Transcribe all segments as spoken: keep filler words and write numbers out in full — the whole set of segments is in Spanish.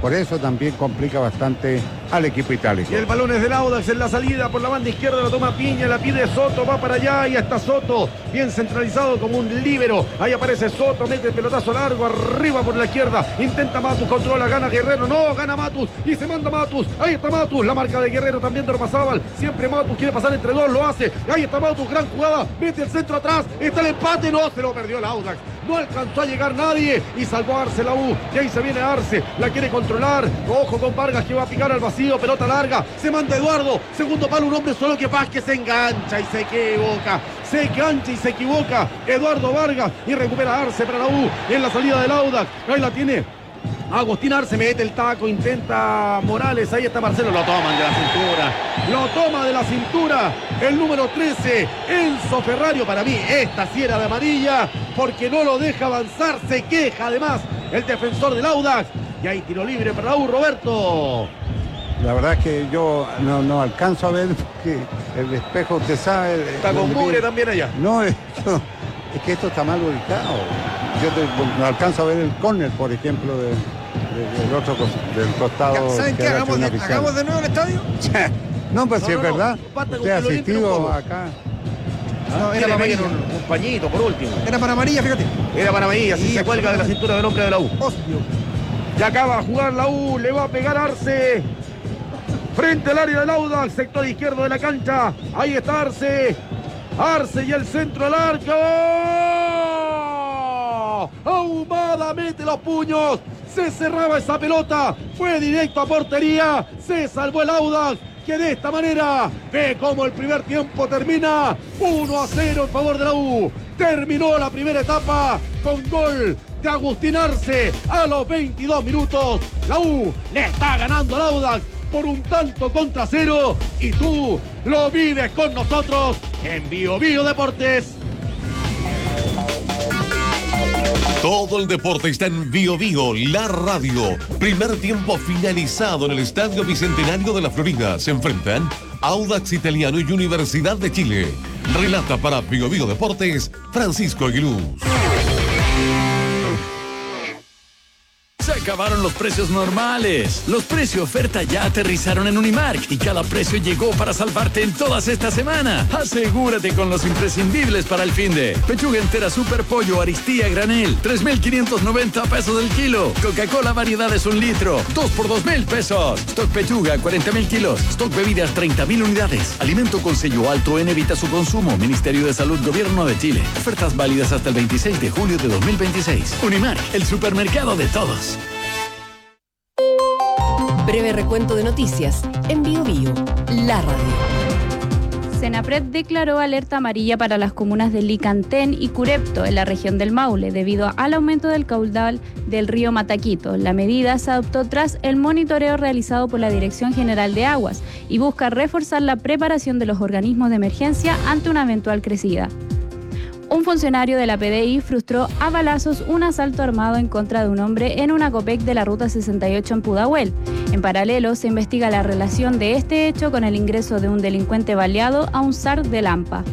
por eso también complica bastante al equipo itálico. Y el balón es del Audax en la salida por la banda izquierda, lo toma Piña, la pide Soto, va para allá y está Soto, bien centralizado como un líbero. Ahí aparece Soto, mete el pelotazo largo, arriba por la izquierda, intenta Matus, controla, gana Guerrero, no, gana Matus y se manda Matus. Ahí está Matus, la marca de Guerrero también de Ormazábal, siempre Matus quiere pasar entre dos, lo hace. Ahí está Matus, gran jugada, mete el centro atrás, está el empate, no, se lo perdió el Audax. No alcanzó a llegar nadie y salvó a Arce la U. Y ahí se viene Arce, la quiere controlar. Ojo con Vargas que va a picar al vacío, pelota larga. Se manda Eduardo, segundo palo, un hombre solo que Vázquez se engancha y se equivoca. Se engancha y se equivoca Eduardo Vargas y recupera Arce para la U en la salida del Audax. Ahí la tiene Agustín Arce, mete el taco, intenta Morales, ahí está Marcelo, lo toman de la cintura, lo toma de la cintura, el número trece, Enzo Ferrario, para mí esta sí era de amarilla, porque no lo deja avanzar, se queja además el defensor del Audax, y ahí tiro libre para la U, Roberto. La verdad es que yo no, no alcanzo a ver, porque el espejo, usted sabe... Está con mugre también allá. No, esto, es que esto está mal ubicado. Yo te, no alcanzo a ver el córner, por ejemplo, de... del otro del costado. ¿Saben qué? Hagamos de, ¿Hagamos de nuevo el estadio? No, pues no, si no, es verdad. No, usted ha asistido acá. No, era para amarilla. Un, un pañito, por último. Era para amarilla, fíjate. Era para amarilla, si se cuelga de la cintura del hombre de la U. Obvio. Ya acaba de jugar la U, le va a pegar Arce. Frente al área del Audax, sector izquierdo de la cancha. Ahí está Arce. Arce y el centro al arco. Ahumada mete los puños, se cerraba esa pelota, fue directo a portería, se salvó el Audax, que de esta manera ve cómo el primer tiempo termina uno a cero en favor de la U. Terminó la primera etapa con gol de Agustín Arce a los veintidós minutos. La U le está ganando al Audax por un tanto contra cero y tú lo vives con nosotros en Bio Bio Deportes. Todo el deporte está en Bio Bio, la radio. Primer tiempo finalizado en el Estadio Bicentenario de la Florida. Se enfrentan Audax Italiano y Universidad de Chile. Relata para Bio Bio Deportes, Francisco Aguiluz. Se acabaron los precios normales. Los precios oferta ya aterrizaron en Unimark y cada precio llegó para salvarte en todas esta semana. Asegúrate con los imprescindibles para el finde. Pechuga entera Super Pollo Aristía Granel, tres mil quinientos noventa pesos el kilo. Coca-Cola variedades un litro, dos por dos mil pesos. Stock Pechuga cuarenta mil kilos. Stock bebidas treinta mil unidades. Alimento con sello alto en evita su consumo. Ministerio de Salud Gobierno de Chile. Ofertas válidas hasta el veintiséis de julio de dos mil veintiséis. Unimark, el supermercado de todos. Breve recuento de noticias en Bio Bio, la radio. Senapred declaró alerta amarilla para las comunas de Licantén y Curepto en la región del Maule debido al aumento del caudal del río Mataquito. La medida se adoptó tras el monitoreo realizado por la Dirección General de Aguas y busca reforzar la preparación de los organismos de emergencia ante una eventual crecida. Un funcionario de la P D I frustró a balazos un asalto armado en contra de un hombre en una Copec de la Ruta sesenta y ocho en Pudahuel. En paralelo, se investiga la relación de este hecho con el ingreso de un delincuente baleado a un S A R de Lampa.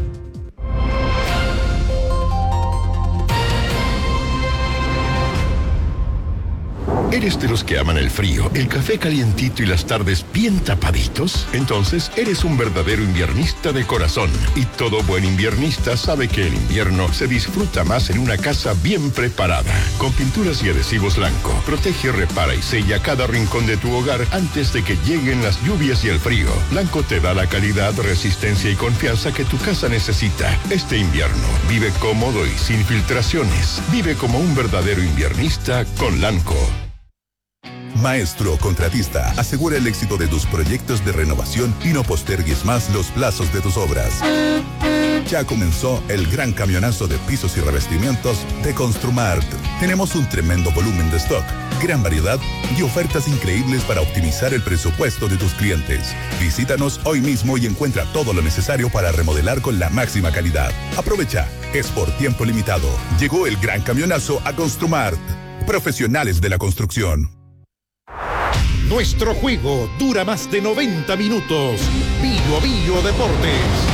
¿Eres de los que aman el frío, el café calientito y las tardes bien tapaditos? Entonces eres un verdadero inviernista de corazón. Y todo buen inviernista sabe que el invierno se disfruta más en una casa bien preparada. Con pinturas y adhesivos Lanco, protege, repara y sella cada rincón de tu hogar antes de que lleguen las lluvias y el frío. Lanco te da la calidad, resistencia y confianza que tu casa necesita. Este invierno, vive cómodo y sin filtraciones. Vive como un verdadero inviernista con Lanco. Maestro Contratista, asegura el éxito de tus proyectos de renovación y no postergues más los plazos de tus obras. Ya comenzó el gran camionazo de pisos y revestimientos de Construmart. Tenemos un tremendo volumen de stock, gran variedad y ofertas increíbles para optimizar el presupuesto de tus clientes. Visítanos hoy mismo y encuentra todo lo necesario para remodelar con la máxima calidad. Aprovecha, es por tiempo limitado. Llegó el gran camionazo a Construmart. Profesionales de la construcción. Nuestro juego dura más de noventa minutos. Bio Bio Deportes.